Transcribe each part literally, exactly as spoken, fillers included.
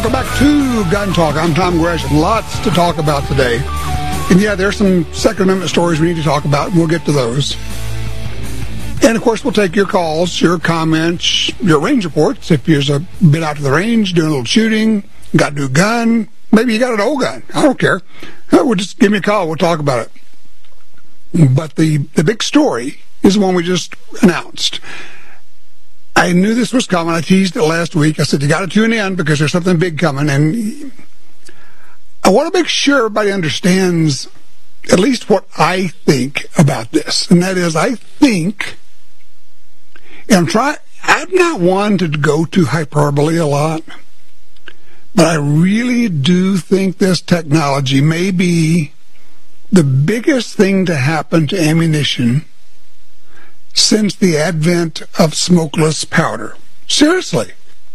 welcome back to Gun Talk. I'm Tom Gresham. Lots to talk about today. And yeah, there's some Second Amendment stories we need to talk about, and we'll get to those. And of course, we'll take your calls, your comments, your range reports. If you've been out to the range, doing a little shooting, got a new gun, maybe you got an old gun. I don't care. Well, just give me a call. We'll talk about it. But the, the big story is the one we just announced. I knew this was coming. I teased it last week. I said, you got to tune in because there's something big coming. And I want to make sure everybody understands at least what I think about this. And that is, I think, and I'm trying, I'm not one to go to hyperbole a lot, but I really do think this technology may be the biggest thing to happen to ammunition since the advent of smokeless powder. Seriously.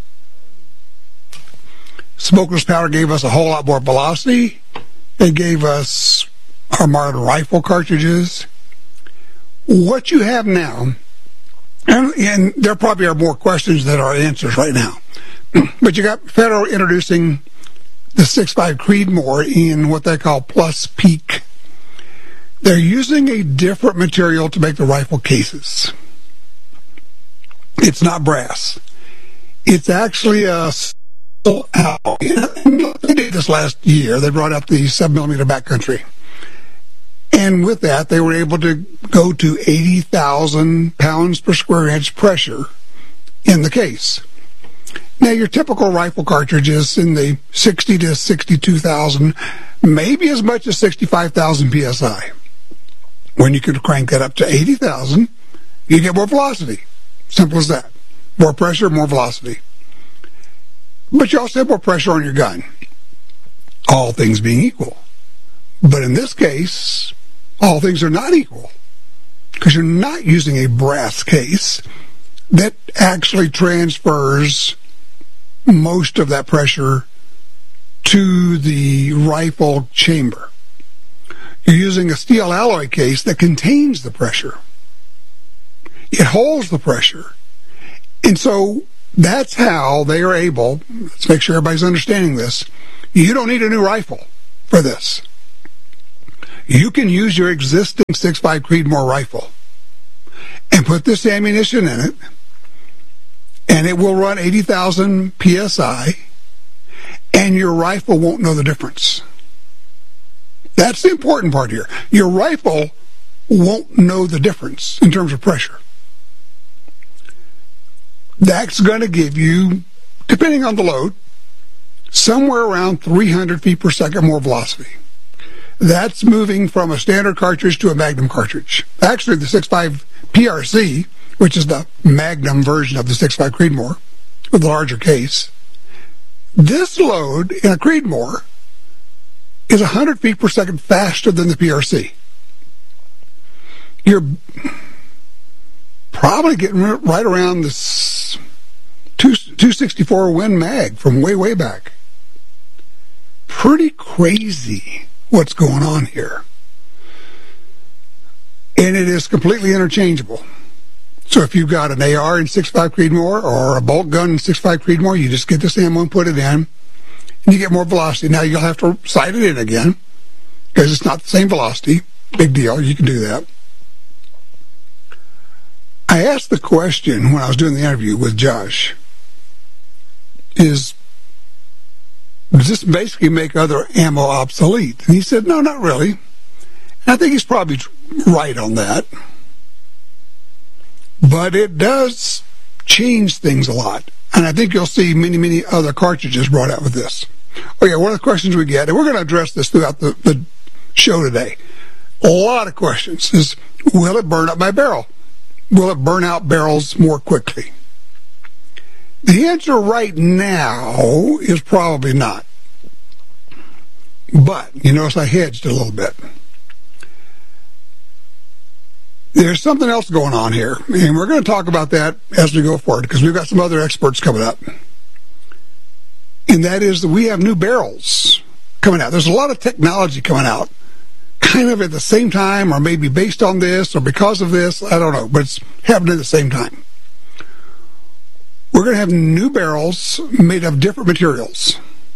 Smokeless powder gave us a whole lot more velocity. It gave us our modern rifle cartridges. What you have now, and, and there probably are more questions than are answers right now, but you got Federal introducing the six point five Creedmoor in what they call Plus Peak. They're using a different material to make the rifle cases. It's not brass. It's actually a alloy. They did this last year. They brought up the seven millimeter backcountry. And with that, they were able to go to eighty thousand pounds per square inch pressure in the case. Now, your typical rifle cartridge is in the sixty to sixty-two thousand, maybe as much as sixty-five thousand P S I. When you can crank that up to eighty thousand, you get more velocity. Simple as that. More pressure, more velocity. But you also have more pressure on your gun. All things being equal. But in this case, all things are not equal. Because you're not using a brass case that actually transfers most of that pressure to the rifle chamber. You're using a steel alloy case that contains the pressure. It holds the pressure. And so that's how they are able, let's make sure everybody's understanding this, you don't need a new rifle for this. You can use your existing six point five Creedmoor rifle and put this ammunition in it, and it will run eighty thousand P S I, and your rifle won't know the difference. That's the important part here. Your rifle won't know the difference in terms of pressure. That's going to give you, depending on the load, somewhere around three hundred feet per second more velocity. That's moving from a standard cartridge to a Magnum cartridge. Actually, the six point five P R C, which is the Magnum version of the six point five Creedmoor with a larger case, this load in a Creedmoor is one hundred feet per second faster than the P R C. You're probably getting right around this two sixty-four Win Mag from way, way back. Pretty crazy what's going on here. And it is completely interchangeable. So if you've got an A R in six point five Creedmoor or a bolt gun in six point five Creedmoor, you just get this ammo and put it in, and you get more velocity. Now, you'll have to sight it in again because it's not the same velocity. Big deal. You can do that. I asked the question when I was doing the interview with Josh, is, does this basically make other ammo obsolete? And he said, no, not really. And I think he's probably right on that. But it does change things a lot. And I think you'll see many, many other cartridges brought out with this. Oh, yeah, one of the questions we get, and we're going to address this throughout the, the show today, a lot of questions, is, will it burn up my barrel? Will it burn out barrels more quickly? The answer right now is probably not. But, you notice I hedged a little bit. There's something else going on here, and we're going to talk about that as we go forward, because we've got some other experts coming up. And that is that we have new barrels coming out. There's a lot of technology coming out, kind of at the same time, or maybe based on this, or because of this, I don't know, but it's happening at the same time. We're going to have new barrels made of different materials.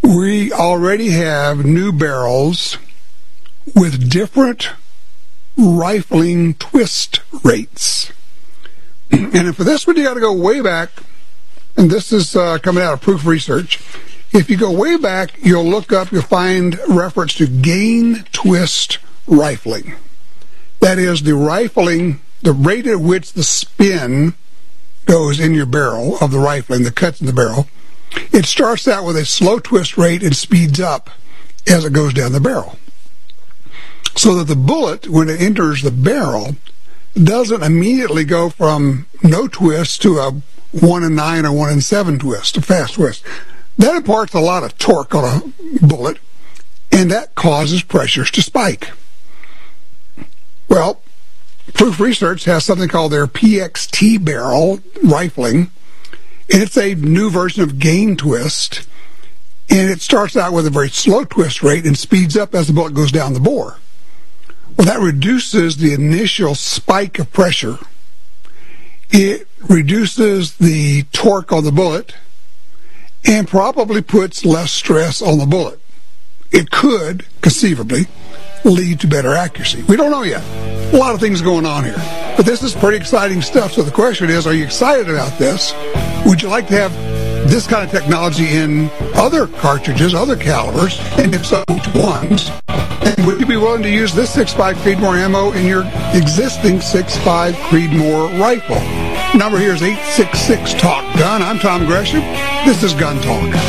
we already have new barrels with different rifling twist rates. And for this one, you got to go way back, and this is uh, coming out of Proof Research. If you go way back, you'll look up, you'll find reference to gain twist rifling. That is the rifling, the rate at which the spin goes in your barrel of the rifling, the cuts in the barrel. It starts out with a slow twist rate and speeds up as it goes down the barrel. So that the bullet, when it enters the barrel, doesn't immediately go from no twist to a one and nine or one and seven twist, a fast twist. That imparts a lot of torque on a bullet, and that causes pressures to spike. Well, Proof Research has something called their P X T barrel rifling, and it's a new version of gain twist, and it starts out with a very slow twist rate and speeds up as the bullet goes down the bore. Well, that reduces the initial spike of pressure. It reduces the torque on the bullet and probably puts less stress on the bullet. It could, conceivably, lead to better accuracy. We don't know yet. A lot of things going on here. But this is pretty exciting stuff. So the question is, are you excited about this? Would you like to have this kind of technology in other cartridges, other calibers? And if so, which ones? And would you be willing to use this six five Creedmoor ammo in your existing six five Creedmoor rifle? Number here is eight six six, talk gun. I'm Tom Gresham. This is Gun Talk.